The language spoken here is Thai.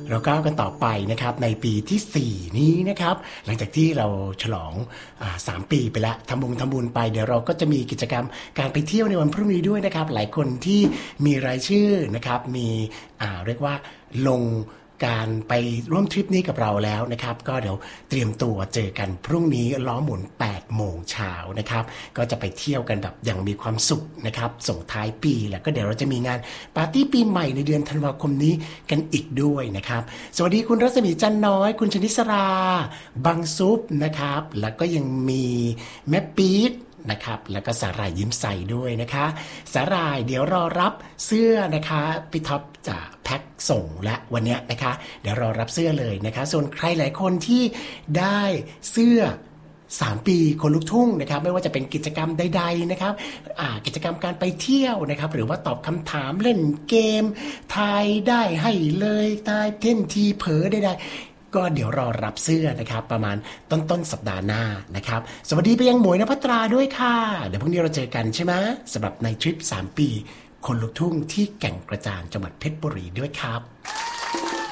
เราก้าวกันต่อไปนะครับในปีที่4นี้นะครับหลังจากที่เราฉลอง3 ปีไปแล้วทำบุญไปเดี๋ยวเราก็จะมีกิจกรรมการไปเที่ยวในวันพรุ่งนี้ด้วยนะครับหลายคนที่มีรายชื่อนะครับมีเรียกว่าลงการไปร่วมทริปนี้กับเราแล้วนะครับก็เดี๋ยวเตรียมตัวเจอกันพรุ่งนี้ล้อหมุน8 โมงเช้านะครับก็จะไปเที่ยวกันแบบอย่างมีความสุขนะครับส่งท้ายปีแล้วก็เดี๋ยวเราจะมีงานปาร์ตี้ปีใหม่ในเดือนธันวาคมนี้กันอีกด้วยนะครับสวัสดีคุณรัศมีจันน้อยคุณชนิสราบังซุปนะครับแล้วก็ยังมีแม่ปี๊ดนะครับแล้วก็สาหร่ายยิ้มใสด้วยนะคะสาหร่ายเดี๋ยวรอรับเสื้อนะคะพี่ท็อปจะแพ็คส่งและวันนี้นะคะเดี๋ยวรอรับเสื้อเลยนะคะส่วนใครหลายคนที่ได้เสื้อ3 ปีคนลุกทุ่งนะครับไม่ว่าจะเป็นกิจกรรมใดๆนะครับกิจกรรมการไปเที่ยวนะครับหรือว่าตอบคำถามเล่นเกมทายได้ให้เลยทายเท่นทีเผลอใดๆก็เดี๋ยวรอรับเสื้อนะครับประมาณต้นสัปดาห์หน้านะครับสวัสดีไปยังหมวยณภัตราด้วยค่ะเดี๋ยวพรุ่งนี้เราเจอกันใช่ไหมสำหรับในทริป3 ปีคนลุกทุ่งที่แก่งกระจานจังหวัดเพชรบุรีด้วยครับ